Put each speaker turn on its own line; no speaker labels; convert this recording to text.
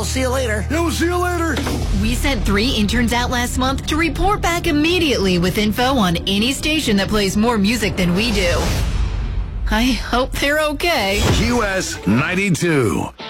see you later.
Yeah, we'll see you later.
We sent 3 interns out last month to report back immediately with info on any station that plays more music than we do. I hope they're okay.
QS 92.